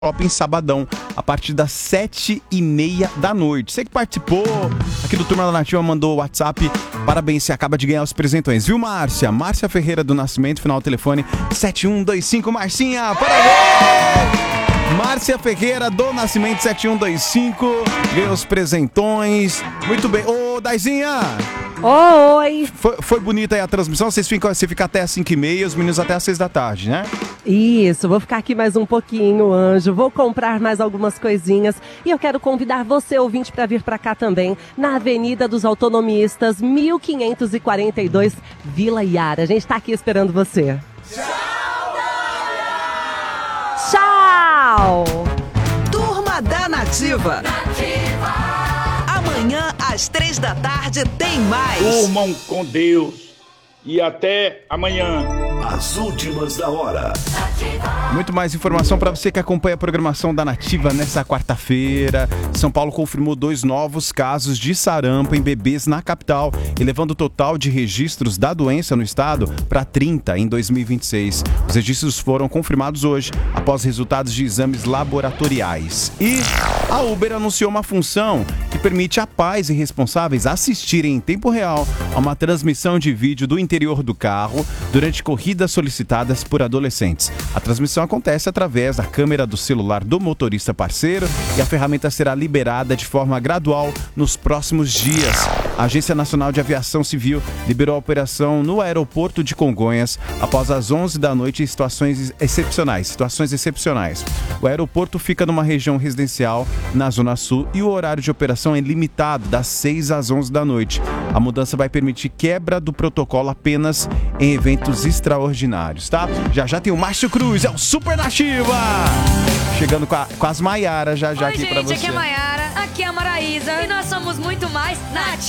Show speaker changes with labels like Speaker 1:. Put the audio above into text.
Speaker 1: Shopping sabadão, a partir das 7h30 da noite. Você que participou aqui do Turma da Nativa mandou o WhatsApp. Parabéns, você acaba de ganhar os presentões. Viu, Márcia? Márcia Ferreira do Nascimento, final do telefone 7125. Marcinha, parabéns! Márcia Ferreira do Nascimento 7125. Ganhou os presentões. Muito bem. Ô, Daizinha!
Speaker 2: Oi!
Speaker 1: Foi bonita aí a transmissão? Você fica até às 5h30, os meninos até às 6 da tarde, né?
Speaker 2: Isso, vou ficar aqui mais um pouquinho, Anjo. Vou comprar mais algumas coisinhas. E eu quero convidar você, ouvinte, para vir para cá também, na Avenida dos Autonomistas, 1542, Vila Iara. A gente tá aqui esperando você. Tchau!
Speaker 3: Turma da Nativa. Amanhã, às 3 da tarde, tem mais.
Speaker 4: Durmam com Deus. E até amanhã.
Speaker 5: As últimas da hora.
Speaker 1: Muito mais informação para você que acompanha a programação da Nativa nessa quarta-feira. São Paulo confirmou 2 novos casos de sarampo em bebês na capital, elevando o total de registros da doença no estado para 30 em 2026. Os registros foram confirmados hoje, após resultados de exames laboratoriais. E a Uber anunciou uma função que permite a pais e responsáveis assistirem em tempo real a uma transmissão de vídeo do interior do carro durante corridas solicitadas por adolescentes. A transmissão acontece através da câmera do celular do motorista parceiro e a ferramenta será liberada de forma gradual nos próximos dias. A Agência Nacional de Aviação Civil liberou a operação no aeroporto de Congonhas após as 11 da noite em situações excepcionais. O aeroporto fica numa região residencial na Zona Sul e o horário de operação é limitado das 6 às 11 da noite. A mudança vai permitir quebra do protocolo apenas em eventos extraordinários, tá? Já tem o Márcio Cruz, é o Super Nativa! Chegando com as Maiara já
Speaker 6: Oi,
Speaker 1: aqui
Speaker 6: gente,
Speaker 1: pra você.
Speaker 6: Aqui é a Maiara, aqui é a Maraísa e nós somos muito mais Nativa!